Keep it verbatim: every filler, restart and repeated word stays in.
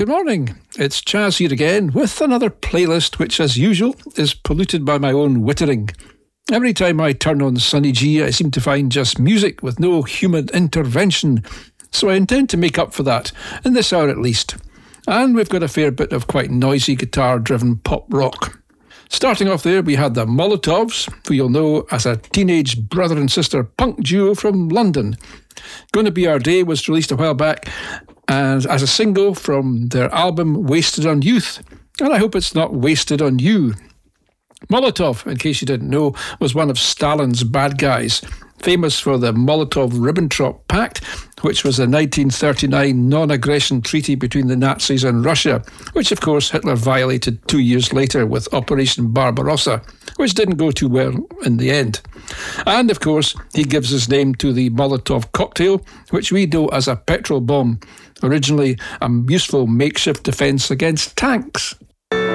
Good morning, it's Chaz here again with another playlist which, as usual, is polluted by my own wittering. Every time I turn on Sunny G, I seem to find just music with no human intervention, so I intend to make up for that, in this hour at least. And we've got a fair bit of quite noisy guitar-driven pop rock. Starting off there, we had the Molotovs, who you'll know as a teenage brother and sister punk duo from London. Gonna Be Our Day was released a while back and as a single from their album Wasted on Youth, and I hope it's not wasted on you. Molotov, in case you didn't know, was one of Stalin's bad guys, famous for the Molotov-Ribbentrop Pact, which was a nineteen thirty-nine non-aggression treaty between the Nazis and Russia, which of course Hitler violated two years later with Operation Barbarossa, which didn't go too well in the end. And of course, he gives his name to the Molotov cocktail, which we know as a petrol bomb, originally a useful makeshift defence against tanks.